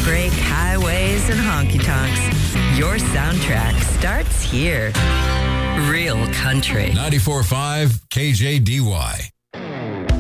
heartbreak, highways, and honky tonks. Your soundtrack starts here. Real country. 94.5 KJDY.